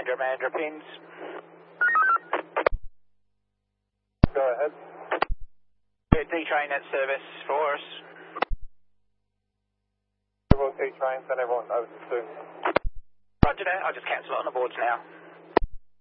Manager pins. Go ahead. D-train at service for us. Rotate train, send everyone over to soon. Roger that, I'll just cancel it on the boards now.